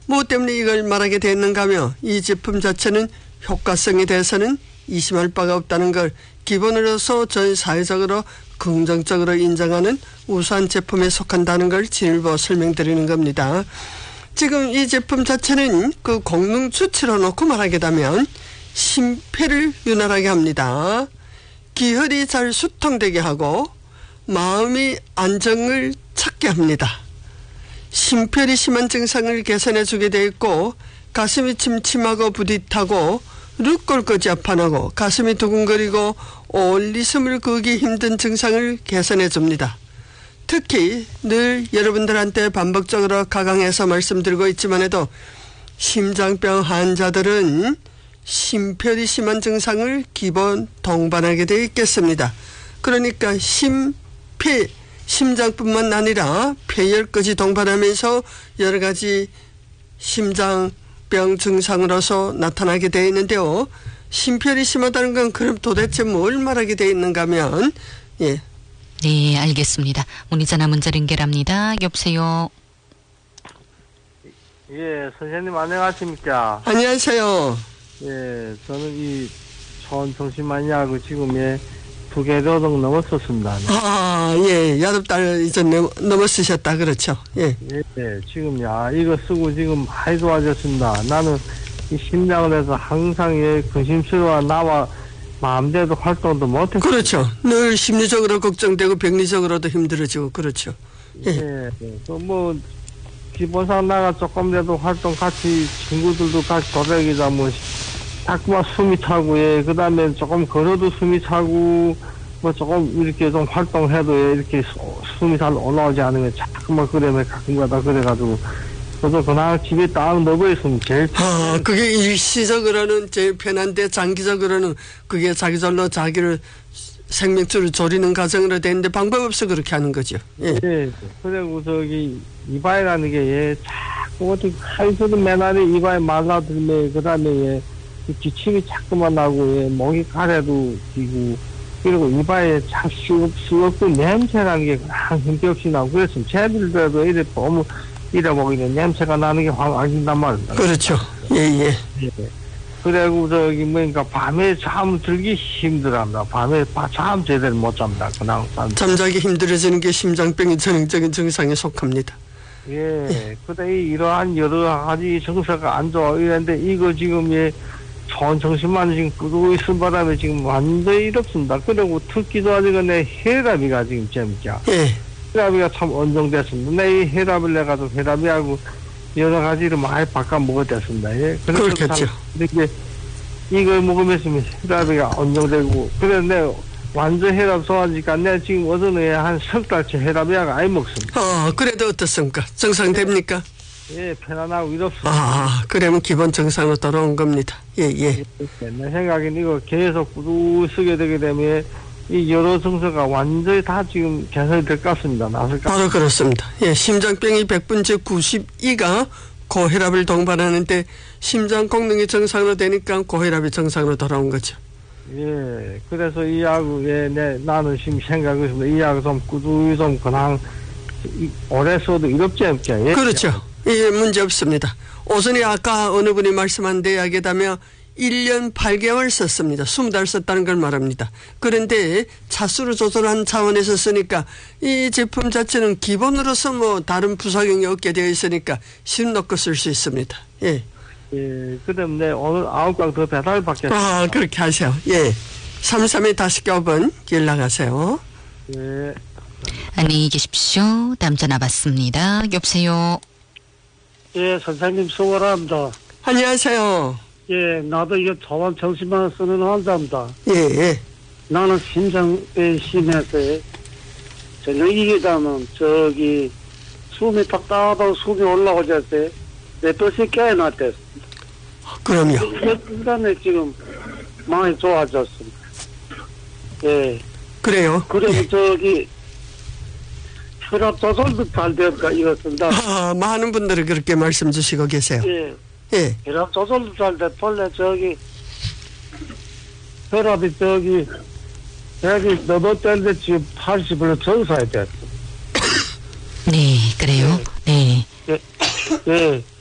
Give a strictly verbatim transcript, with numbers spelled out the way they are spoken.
뭐 때문에 이걸 말하게 됐는가 하며 이 제품 자체는 효과성에 대해서는 의심할 바가 없다는 걸 기본으로서 전 사회적으로 긍정적으로 인정하는 우수한 제품에 속한다는 걸 진일보 설명드리는 겁니다. 지금 이 제품 자체는 그 공능 수치로 놓고 말하게 되면 심폐를 윤활하게 합니다. 기혈이 잘 수통되게 하고 마음이 안정을 찾게 합니다. 심폐이 심한 증상을 개선해 주게 되어 있고 가슴이 침침하고 부딪하고 룻골까지 아파하고 가슴이 두근거리고 올리숨을 그기 힘든 증상을 개선해 줍니다. 특히 늘 여러분들한테 반복적으로 가강해서 말씀드리고 있지만 해도 심장병 환자들은 심폐이 심한 증상을 기본 동반하게 되어 있겠습니다. 그러니까 심폐, 심장뿐만 아니라 폐혈까지 동반하면서 여러 가지 심장병 증상으로서 나타나게 되어 있는데요. 심폐이 심하다는 건 그럼 도대체 뭘 말하게 되어 있는가 하면 예. 네, 알겠습니다. 문의 전화 문자 연결합니다. 여보세요. 예, 선생님 안녕하십니까? 안녕하세요. 예, 저는 이 초원정신만이하고 지금에 두 개 정도 넘었었습니다. 아, 예, 여덟 이제 넘, 넘었으셨다 그렇죠. 예. 예, 예, 지금 야 이거 쓰고 지금 많이 좋아졌습니다. 나는 이 심장을 해서 항상 예 근심스러워 나와 마음대로 활동도 못했어요. 그렇죠. 늘 심리적으로 걱정되고 병리적으로도 힘들어지고 그렇죠. 예. 예, 예. 뭐 기본상 나가 조금이라도 활동 같이 친구들도 같이 도래기자 뭐 자꾸만 숨이 차고 예 그다음에 조금 걸어도 숨이 차고 뭐 조금 이렇게 좀 활동해도 예, 이렇게 수, 숨이 잘 올라오지 않으면 자꾸만 그러면 가끔가다 그래가지고 저도 그날 집에 딱 넣어 있으면 제일 아, 그게 일시적으로는 제일 편한데 장기적으로는 그게 자기절로 자기를 생명줄을 조리는 과정으로 되는데 방법 없어 그렇게 하는 거죠. 예. 예. 그리고 저기 이바이라는 게 예, 자꾸 어떻게 하이소도 맨날에 이바이 말라들면 그다음에 예, 기침이 자꾸만 나고 예, 목이 가래도 기고 그리고 이바에 참 쑥쑥 냄새라는 게 그냥 힘없이 나고 그랬으면 쟤들도 이래 보면 이래 먹이는 냄새가 나는 게 확 알긴단 말입니다. 그렇죠. 예예. 예. 예. 그리고 저기 뭐니까 밤에 잠 들기 힘들합니다. 밤에 잠 제대로 못 잡니다. 그냥 잠자기 힘들어지는 게 심장병의 전형적인 증상에 속합니다. 예. 예. 근데 이러한 여러 가지 증세가 안 좋아 이랬는데 이거 지금 예 좋은 정신만 지금 꾸고 있은 바람에 지금 완전히 이렇습니다. 그리고 특기도 아직 내 혈압이가 지금 재밌죠. 예. 혈압이가 참 언정됐습니다. 내 이 혈압을 내가지고 혈압이하고 여러 가지를 많이 바꿔 먹었댔습니다. 예. 그렇겠죠. 이렇게 이걸 먹으면서 혈압이가 안정되고 그런데 완전 혈압 좋아지니까 내가 지금 어제는 한 석 달째 혈압이가 아예 먹습니다. 어, 그래도 어떻습니까? 정상됩니까? 예, 편안하고 이렇습니다. 아, 그러면 기본 정상으로 돌아온 겁니다. 예, 예. 예, 내 생각에는 이거 계속 꾸준히 쓰게 되게 되면 이 여러 증세가 완전히 다 지금 개선이 될 것 같습니다. 나설 것 바로 그렇습니다. 예, 심장병이 백 분째 구십이가 고혈압을 동반하는데 심장功능이 정상으로 되니까 고혈압이 정상으로 돌아온 거죠. 예, 그래서 이 약을 예, 내 나는 지금 생각하고 있습니다. 이 약을 좀 꾸준히 좀 그냥 오래 써도 이롭지 않게. 예? 그렇죠. 예, 문제 없습니다. 오선이 아까 어느 분이 말씀한 대약에다며 일 년 팔 개월 썼습니다. 스무 달 썼다는 걸 말합니다. 그런데 차수를 조절한 차원에서 쓰니까 이 제품 자체는 기본으로서 뭐 다른 부작용이 없게 되어 있으니까 심 놓고 쓸 수 있습니다. 예. 예, 그 때문에 오늘 아홉 강 더 배달 받겠습니다. 아, 그렇게 하세요. 예. 삼삼이 다시 교 번 연락하세요. 예. 안녕히 계십시오. 다음 전화 받습니다. 여보세요. 예, 선생님 수고합니다. 안녕하세요. 예, 나도 이거 초반 정신만 쓰는 환자입니다. 예, 예. 나는 심장에 심해서 저녁이게 되면 저기 숨이 탁탁하고 숨이 올라오지 않대. 내 뜻이 깨어났대. 그럼요. 그다음에 지금 많이 좋아졌습니다. 예. 그래요. 그러면 예. 저기 혈압 조절도 잘 될까 이렇습니다. 아, 많은 분들이 그렇게 말씀 주시고 계세요. 예. 예. 혈압 조절도 잘 돼. 본래 저기 혈압이 저기 여기 너도 때인데 지금 팔십으로 정상이 됐어. 네, 그래요. 네. 예. 예.